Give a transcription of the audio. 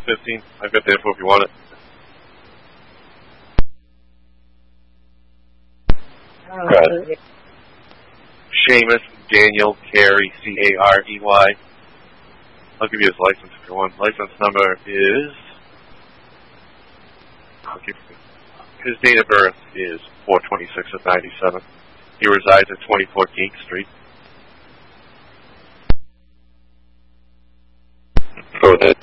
15. I've got the info if you want it. Right. Seamus Daniel Carey, C-A-R-E-Y. I'll give you his license if you want. License number is... His date of birth is 4/26 of 97. He resides at 24 Gate Street. Go ahead.